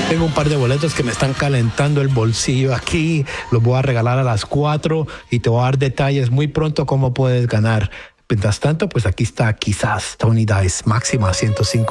Tengo un par de boletos que me están calentando el bolsillo aquí. Los voy a regalar a las 4 y te voy a dar detalles muy pronto cómo puedes ganar. Mientras tanto, pues aquí está quizás Tony Dice, máxima 105.